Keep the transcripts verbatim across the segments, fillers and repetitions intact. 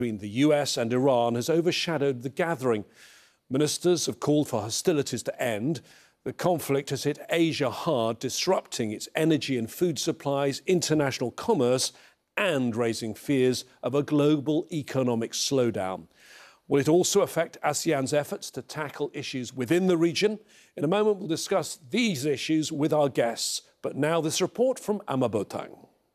between the U S and Iran has overshadowed the gathering. Ministers have called for hostilities to end. The conflict has hit Asia hard, disrupting its energy and food supplies, international commerce, and raising fears of a global economic slowdown. Will it also affect ASEAN's efforts to tackle issues within the region? In a moment, we'll discuss these issues with our guests. But now this report from Ama Botang.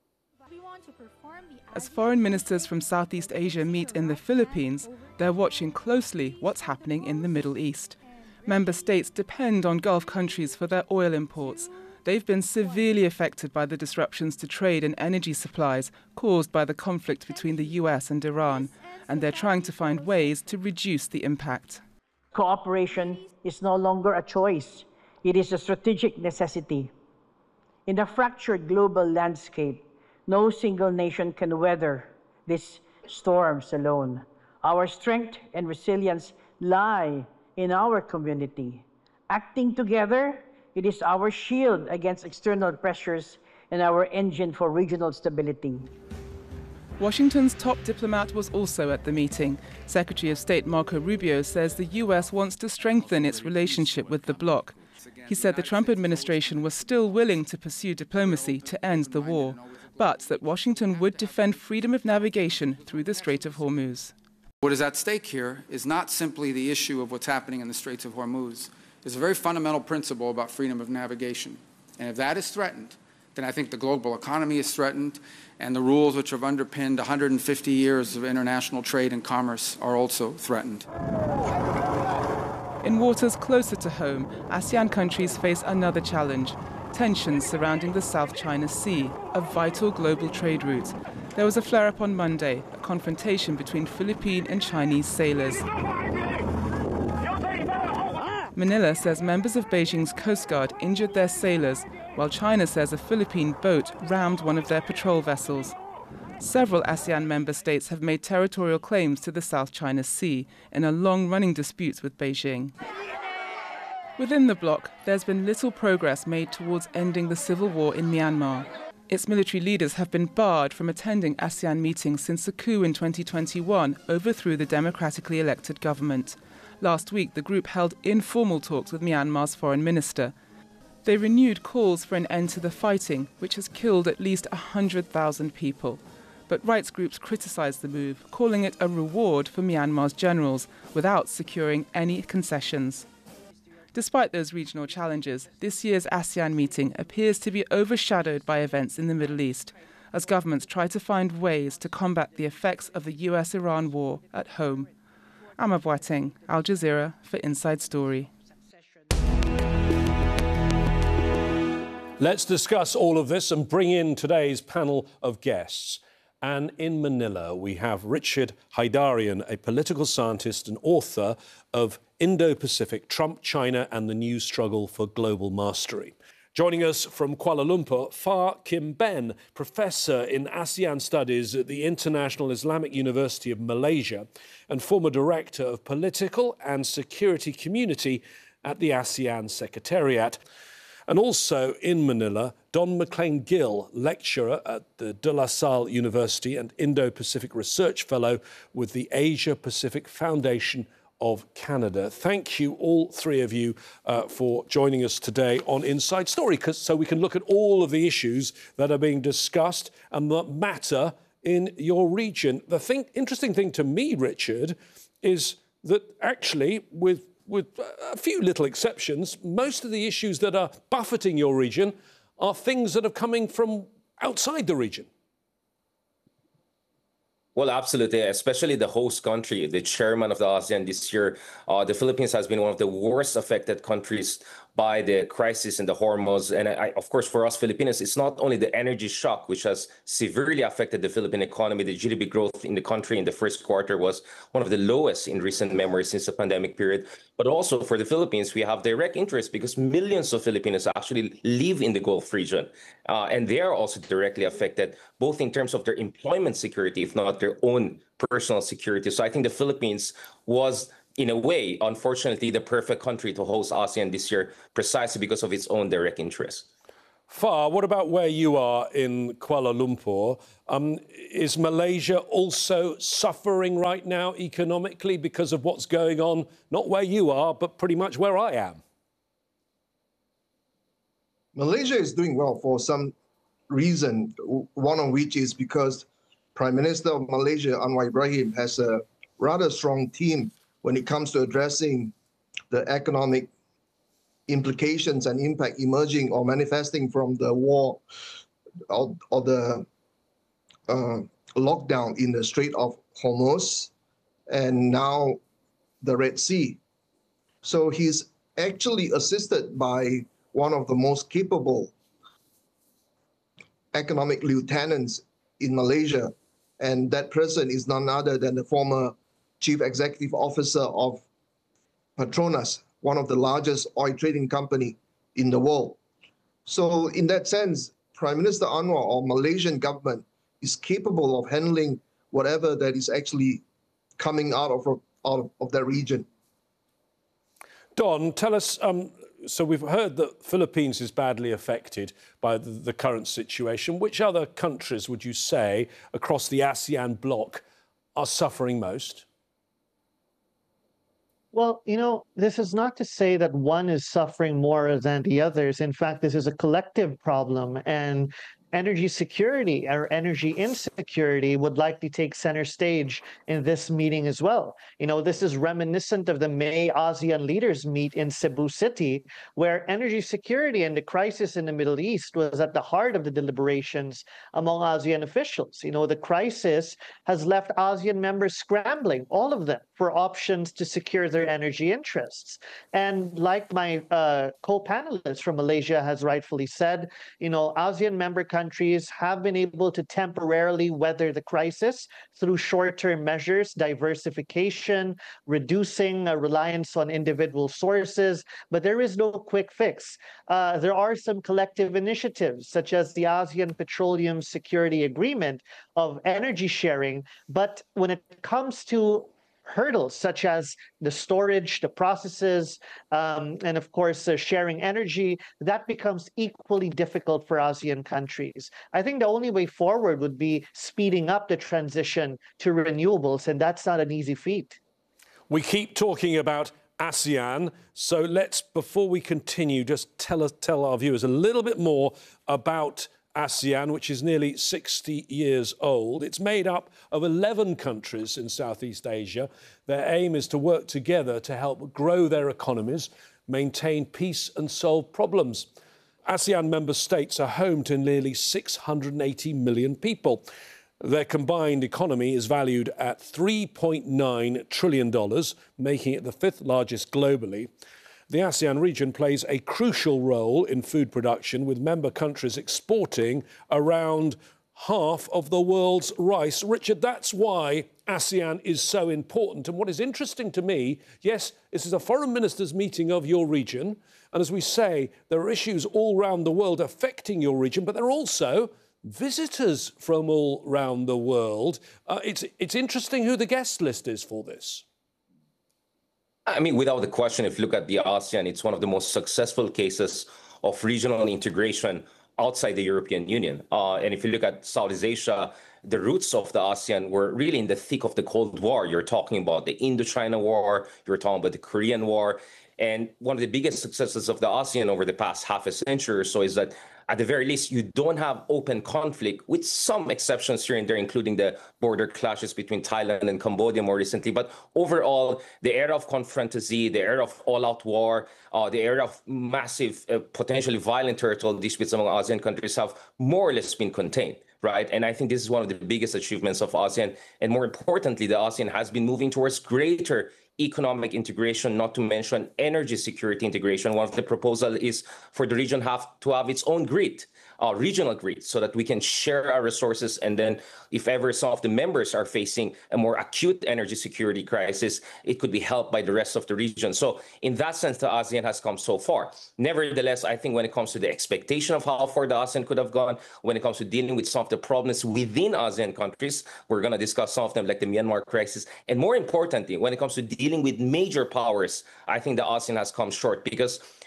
As foreign ministers from Southeast Asia meet in the Philippines, they're watching closely what's happening in the Middle East. Member states depend on Gulf countries for their oil imports. They've been severely affected by the disruptions to trade and energy supplies caused by the conflict between the U S and Iran, and they're trying to find ways to reduce the impact. Cooperation is no longer a choice. It is a strategic necessity. In a fractured global landscape, no single nation can weather these storms alone. Our strength and resilience lie in our community. Acting together, it is our shield against external pressures and our engine for regional stability. Washington's top diplomat was also at the meeting. Secretary of State Marco Rubio says the U S wants to strengthen its relationship with the bloc. He said the Trump administration was still willing to pursue diplomacy to end the war, but that Washington would defend freedom of navigation through the Strait of Hormuz. What is at stake here is not simply the issue of what's happening in the Straits of Hormuz. It's a very fundamental principle about freedom of navigation. And if that is threatened, then I think the global economy is threatened, and the rules which have underpinned one hundred fifty years of international trade and commerce are also threatened. In waters closer to home, ASEAN countries face another challenge: tensions surrounding the South China Sea, a vital global trade route. There was a flare-up on Monday, a confrontation between Philippine and Chinese sailors. Manila says members of Beijing's Coast Guard injured their sailors, while China says a Philippine boat rammed one of their patrol vessels. Several ASEAN member states have made territorial claims to the South China Sea in a long-running dispute with Beijing. Within the bloc, there's been little progress made towards ending the civil war in Myanmar. Its military leaders have been barred from attending ASEAN meetings since a coup in twenty twenty-one overthrew the democratically elected government. Last week, the group held informal talks with Myanmar's foreign minister. They renewed calls for an end to the fighting, which has killed at least one hundred thousand people. But rights groups criticized the move, calling it a reward for Myanmar's generals, without securing any concessions. Despite those regional challenges, this year's ASEAN meeting appears to be overshadowed by events in the Middle East, as governments try to find ways to combat the effects of the U S Iran war at home. Ama Botang, Al Jazeera for Inside Story. Let's discuss all of this and bring in today's panel of guests. And in Manila, we have Richard Heydarian, a political scientist and author of Indo-Pacific, Trump, China and the New Struggle for Global Mastery. Joining us from Kuala Lumpur, Fah Kim Ben, Professor in ASEAN Studies at the International Islamic University of Malaysia and former Director of Political and Security Community at the ASEAN Secretariat. And also in Manila, Don McLean Gill, lecturer at the De La Salle University and Indo-Pacific Research Fellow with the Asia-Pacific Foundation of Canada. Thank you, all three of you, uh, for joining us today on Inside Story, so we can look at all of the issues that are being discussed and that matter in your region. The thing, interesting thing to me, Richard, is that actually, with with a few little exceptions, most of the issues that are buffeting your region are things that are coming from outside the region. Well, absolutely, especially the host country, the chairman of the ASEAN this year. Uh, the Philippines has been one of the worst affected countries by the crisis in the Hormuz. And I, of course, for us Filipinos, it's not only the energy shock, which has severely affected the Philippine economy. The G D P growth in the country in the first quarter was one of the lowest in recent memory since the pandemic period. But also for the Philippines, we have direct interest because millions of Filipinos actually live in the Gulf region. Uh, and they are also directly affected, both in terms of their employment security, if not their own personal security. So I think the Philippines was, in a way, unfortunately, the perfect country to host ASEAN this year, precisely because of its own direct interest. Far, what about where you are in Kuala Lumpur? Um, is Malaysia also suffering right now economically because of what's going on, not where you are, but pretty much where I am? Malaysia is doing well for some reason, one of which is because Prime Minister of Malaysia, Anwar Ibrahim, has a rather strong team when it comes to addressing the economic implications and impact emerging or manifesting from the war or, or the uh, lockdown in the Strait of Hormuz and now the Red Sea. So he's actually assisted by one of the most capable economic lieutenants in Malaysia, and that person is none other than the former chief executive officer of Petronas, one of the largest oil trading company in the world. So in that sense, Prime Minister Anwar or Malaysian government is capable of handling whatever that is actually coming out of, out of, of that region. Don, tell us, um, so we've heard that Philippines is badly affected by the, the current situation. Which other countries would you say across the ASEAN bloc are suffering most? Well, you know, this is not to say that one is suffering more than the others. In fact, this is a collective problem, and energy security or energy insecurity would likely take center stage in this meeting as well. You know, this is reminiscent of the May ASEAN leaders meet in Cebu City, where energy security and the crisis in the Middle East was at the heart of the deliberations among ASEAN officials. You know, the crisis has left ASEAN members scrambling, all of them, for options to secure their energy interests. And like my uh, co-panelist from Malaysia has rightfully said, you know, ASEAN member countries have been able to temporarily weather the crisis through short-term measures, diversification, reducing a reliance on individual sources, but there is no quick fix. Uh, there are some collective initiatives, such as the ASEAN Petroleum Security Agreement of energy sharing, but when it comes to hurdles such as the storage, the processes, um, and of course, uh, sharing energy, that becomes equally difficult for ASEAN countries. I think the only way forward would be speeding up the transition to renewables, and that's not an easy feat. We keep talking about ASEAN, so let's, before we continue, just tell us, tell our viewers a little bit more about ASEAN, which is nearly sixty years old. It's made up of eleven countries in Southeast Asia. Their aim is to work together to help grow their economies, maintain peace and solve problems. ASEAN member states are home to nearly six hundred eighty million people. Their combined economy is valued at three point nine trillion dollars, making it the fifth largest globally. The ASEAN region plays a crucial role in food production, with member countries exporting around half of the world's rice. Richard, that's why ASEAN is so important. And what is interesting to me, yes, this is a foreign ministers' meeting of your region. And as we say, there are issues all around the world affecting your region, but there are also visitors from all around the world. Uh, it's, it's interesting who the guest list is for this. I mean, without the question, if you look at the ASEAN, it's one of the most successful cases of regional integration outside the European Union. Uh, and if you look at Southeast Asia, the roots of the ASEAN were really in the thick of the Cold War. You're talking about the Indochina War, you're talking about the Korean War. And one of the biggest successes of the ASEAN over the past half a century or so is that, at the very least, you don't have open conflict, with some exceptions here and there, including the border clashes between Thailand and Cambodia more recently. But overall, the era of confrontasy, the era of all-out war, uh, the era of massive, uh, potentially violent territorial disputes among ASEAN countries have more or less been contained. Right. And I think this is one of the biggest achievements of ASEAN. And more importantly, the ASEAN has been moving towards greater economic integration, not to mention energy security integration. One of the proposals is for the region have to have its own grid, uh, regional grid, so that we can share our resources. And then if ever some of the members are facing a more acute energy security crisis, it could be helped by the rest of the region. So in that sense, the ASEAN has come so far. Nevertheless, I think when it comes to the expectation of how far the ASEAN could have gone, when it comes to dealing with some of the problems within ASEAN countries, we're going to discuss some of them, like the Myanmar crisis. And more importantly, when it comes to dealing with major powers, I think the ASEAN has come short, because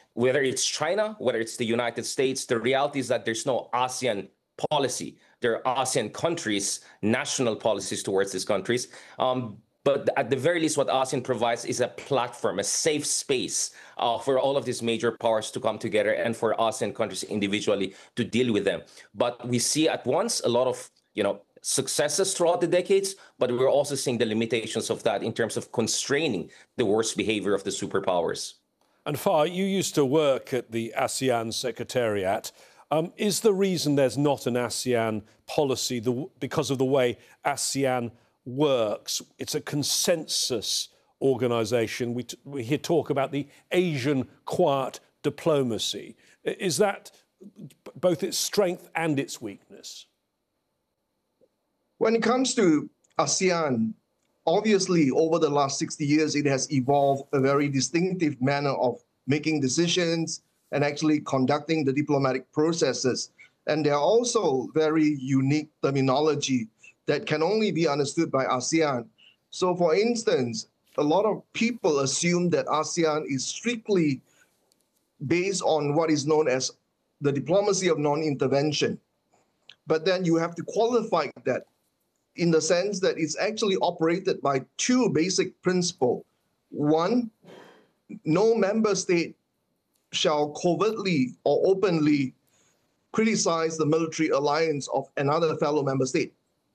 whether it's China, whether it's the United States, the reality is that there's no ASEAN policy. There are ASEAN countries, national policies towards these countries. Um, but at the very least, what ASEAN provides is a platform, a safe space uh, for all of these major powers to come together and for ASEAN countries individually to deal with them. But we see at once a lot of, you know, successes throughout the decades, but we're also seeing the limitations of that in terms of constraining the worst behavior of the superpowers. And Far, you used to work at the ASEAN Secretariat. Um, is the reason there's not an ASEAN policy the, because of the way ASEAN works? It's a consensus organisation. We, t we hear talk about the Asian quiet diplomacy. Is that both its strength and its weakness? When it comes to ASEAN, obviously, over the last sixty years, it has evolved a very distinctive manner of making decisions and actually conducting the diplomatic processes. And there are also very unique terminology that can only be understood by ASEAN. So, for instance, a lot of people assume that ASEAN is strictly based on what is known as the diplomacy of non-intervention. But then you have to qualify that in the sense that it's actually operated by two basic principles. One, no member state shall covertly or openly criticize the military alliance of another fellow member state.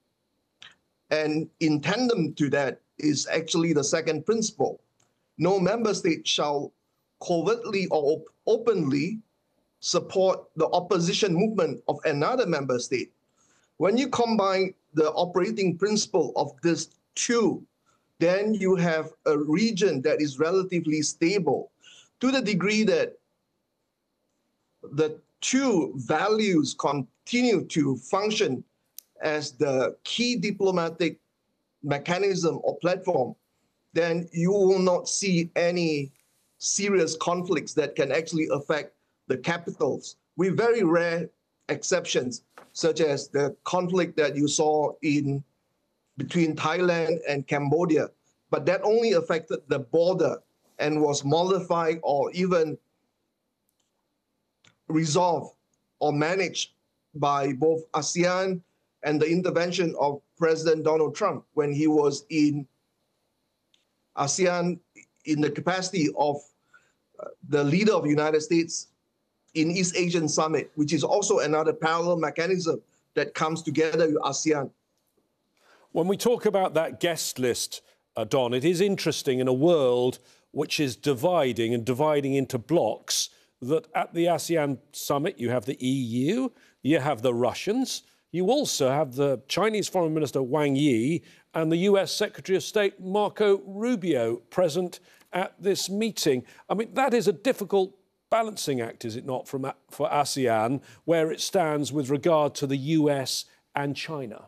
And in tandem to that is actually the second principle. No member state shall covertly or op openly support the opposition movement of another member state. When you combine the operating principle of these two, then you have a region that is relatively stable to the degree that the two values continue to function as the key diplomatic mechanism or platform, then you will not see any serious conflicts that can actually affect the capitals, with very rare exceptions, such as the conflict that you saw in between Thailand and Cambodia. But that only affected the border and was modified or even resolved or managed by both ASEAN and the intervention of President Donald Trump when he was in ASEAN in the capacity of uh, the leader of the United States in East Asian Summit, which is also another parallel mechanism that comes together with ASEAN. When we talk about that guest list, uh, Don, it is interesting in a world which is dividing and dividing into blocks, that at the ASEAN Summit you have the E U, you have the Russians, you also have the Chinese Foreign Minister Wang Yi and the U S Secretary of State Marco Rubio present at this meeting. I mean, that is a difficult balancing act, is it not, from, for ASEAN, where it stands with regard to the U S and China?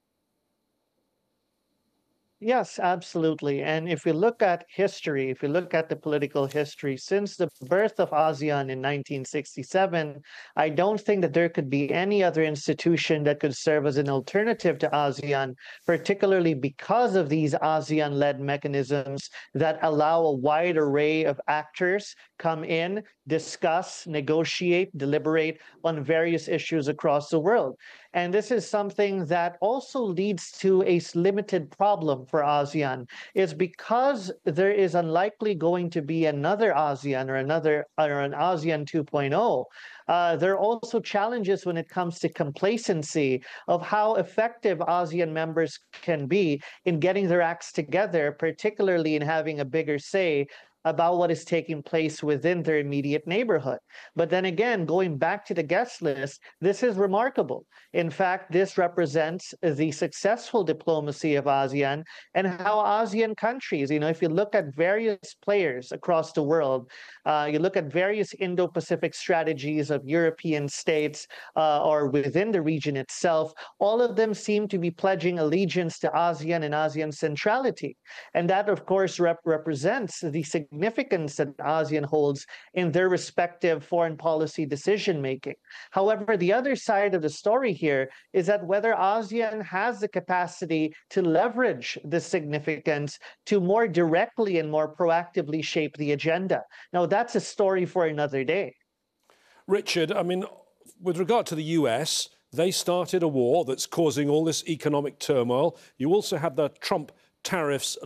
Yes, absolutely. And if we look at history, if we look at the political history, since the birth of ASEAN in nineteen sixty-seven, I don't think that there could be any other institution that could serve as an alternative to ASEAN, particularly because of these ASEAN-led mechanisms that allow a wide array of actors come in, discuss, negotiate, deliberate on various issues across the world. And this is something that also leads to a limited problem for ASEAN, is because there is unlikely going to be another ASEAN or another or an ASEAN two point oh. Uh, there are also challenges when it comes to complacency of how effective ASEAN members can be in getting their acts together, particularly in having a bigger say about what is taking place within their immediate neighborhood. But then again, going back to the guest list, this is remarkable. In fact, this represents the successful diplomacy of ASEAN and how ASEAN countries, you know, if you look at various players across the world, uh, you look at various Indo-Pacific strategies of European states uh, or within the region itself, all of them seem to be pledging allegiance to ASEAN and ASEAN centrality. And that, of course, rep represents the significant significance that ASEAN holds in their respective foreign policy decision-making. However, the other side of the story here is that whether ASEAN has the capacity to leverage this significance to more directly and more proactively shape the agenda. Now, that's a story for another day. Richard, I mean, with regard to the U S, they started a war that's causing all this economic turmoil. You also have the Trump tariffs